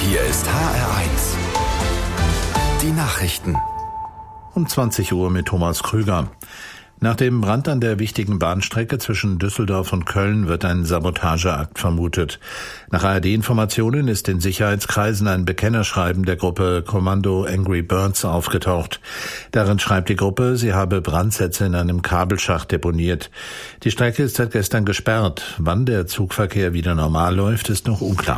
Hier ist HR1. Die Nachrichten. Um 20 Uhr mit Thomas Krüger. Nach dem Brand an der wichtigen Bahnstrecke zwischen Düsseldorf und Köln wird ein Sabotageakt vermutet. Nach ARD-Informationen ist in Sicherheitskreisen ein Bekennerschreiben der Gruppe Kommando Angry Birds aufgetaucht. Darin schreibt die Gruppe, sie habe Brandsätze in einem Kabelschacht deponiert. Die Strecke ist seit gestern gesperrt. Wann der Zugverkehr wieder normal läuft, ist noch unklar.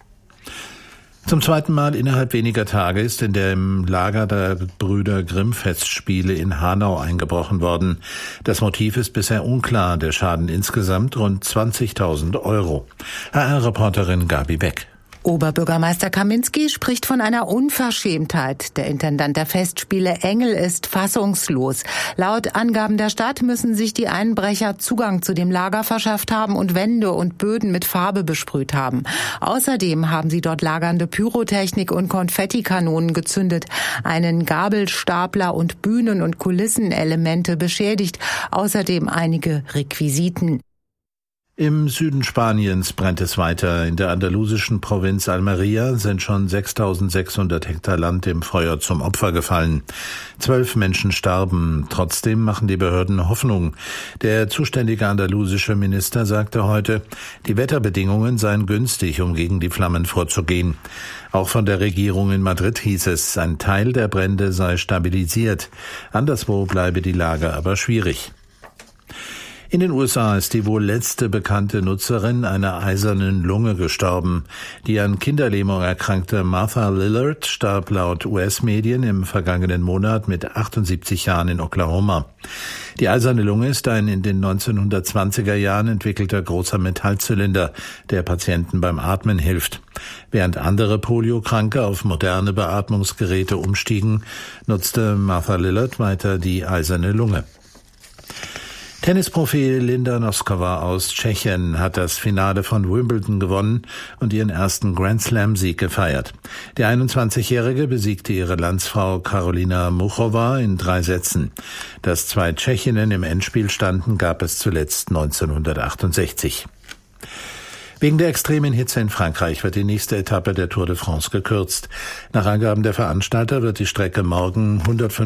Zum zweiten Mal innerhalb weniger Tage ist in dem Lager der Brüder Grimm-Festspiele in Hanau eingebrochen worden. Das Motiv ist bisher unklar, der Schaden insgesamt rund 20.000 €. HR-Reporterin Gabi Beck. Oberbürgermeister Kaminski spricht von einer Unverschämtheit. Der Intendant der Festspiele Engel ist fassungslos. Laut Angaben der Stadt müssen sich die Einbrecher Zugang zu dem Lager verschafft haben und Wände und Böden mit Farbe besprüht haben. Außerdem haben sie dort lagernde Pyrotechnik und Konfettikanonen gezündet, einen Gabelstapler und Bühnen- und Kulissenelemente beschädigt, außerdem einige Requisiten. Im Süden Spaniens brennt es weiter. In der andalusischen Provinz Almería sind schon 6.600 Hektar Land dem Feuer zum Opfer gefallen. 12 Menschen starben. Trotzdem machen die Behörden Hoffnung. Der zuständige andalusische Minister sagte heute, die Wetterbedingungen seien günstig, um gegen die Flammen vorzugehen. Auch von der Regierung in Madrid hieß es, ein Teil der Brände sei stabilisiert. Anderswo bleibe die Lage aber schwierig. In den USA ist die wohl letzte bekannte Nutzerin einer eisernen Lunge gestorben. Die an Kinderlähmung erkrankte Martha Lillard starb laut US-Medien im vergangenen Monat mit 78 Jahren in Oklahoma. Die eiserne Lunge ist ein in den 1920er Jahren entwickelter großer Metallzylinder, der Patienten beim Atmen hilft. Während andere Poliokranke auf moderne Beatmungsgeräte umstiegen, nutzte Martha Lillard weiter die eiserne Lunge. Tennisprofi Linda Noskova aus Tschechien hat das Finale von Wimbledon gewonnen und ihren ersten Grand-Slam-Sieg gefeiert. Die 21-Jährige besiegte ihre Landsfrau Karolina Muchova in 3 Sätzen. Dass 2 Tschechinnen im Endspiel standen, gab es zuletzt 1968. Wegen der extremen Hitze in Frankreich wird die nächste Etappe der Tour de France gekürzt. Nach Angaben der Veranstalter wird die Strecke morgen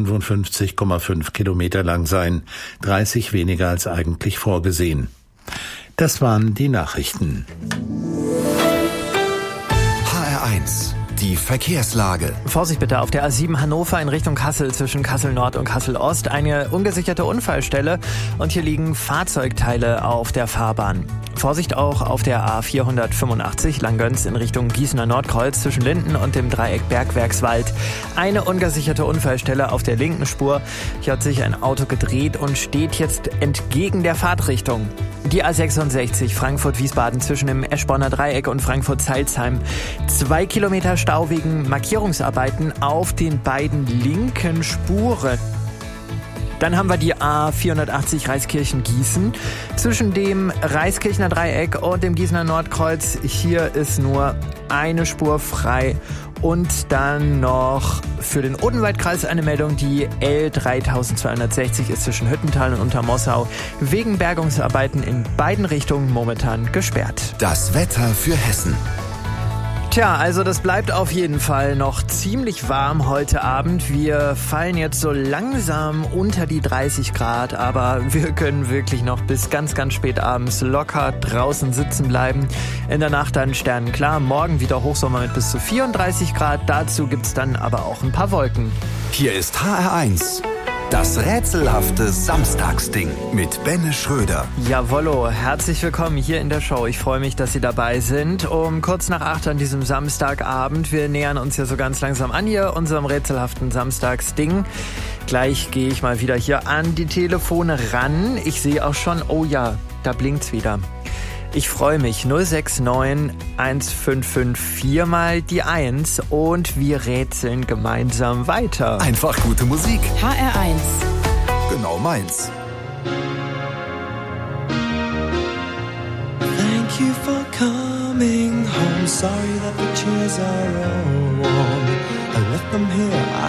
155,5 Kilometer lang sein, 30 weniger als eigentlich vorgesehen. Das waren die Nachrichten. HR1. Die Verkehrslage. Vorsicht bitte auf der A7 Hannover in Richtung Kassel zwischen Kassel Nord und Kassel Ost. Eine ungesicherte Unfallstelle und hier liegen Fahrzeugteile auf der Fahrbahn. Vorsicht auch auf der A485 Langgöns in Richtung Gießener Nordkreuz zwischen Linden und dem Dreieck Bergwerkswald. Eine ungesicherte Unfallstelle auf der linken Spur. Hier hat sich ein Auto gedreht und steht jetzt entgegen der Fahrtrichtung. Die A66 Frankfurt-Wiesbaden zwischen dem Eschborner Dreieck und Frankfurt-Zeilsheim. 2 Kilometer Stau wegen Markierungsarbeiten auf den beiden linken Spuren. Dann haben wir die A480 Reiskirchen-Gießen zwischen dem Reiskirchener Dreieck und dem Gießener Nordkreuz. Hier ist nur eine Spur frei. Und dann noch für den Odenwaldkreis eine Meldung, die L3260 ist zwischen Hüttental und Untermossau wegen Bergungsarbeiten in beiden Richtungen momentan gesperrt. Das Wetter für Hessen. Tja, also das bleibt auf jeden Fall noch ziemlich warm heute Abend. Wir fallen jetzt so langsam unter die 30 Grad, aber wir können wirklich noch bis ganz, ganz spät abends locker draußen sitzen bleiben. In der Nacht dann sternenklar, morgen wieder Hochsommer mit bis zu 34 Grad. Dazu gibt's dann aber auch ein paar Wolken. Hier ist HR1. Das rätselhafte Samstagsding mit Benne Schröder. Jawollo, herzlich willkommen hier in der Show. Ich freue mich, dass Sie dabei sind. Um kurz nach 8 an diesem Samstagabend. Wir nähern uns ja so ganz langsam an hier unserem rätselhaften Samstagsding. Gleich gehe ich mal wieder hier an die Telefone ran. Ich sehe auch schon, oh ja, da blinkt's wieder. Ich freue mich. 069 1554 mal die 1 und wir rätseln gemeinsam weiter. Einfach gute Musik. HR1. Genau meins. Thank you for coming home. Sorry that the chairs are all warm. I left them here.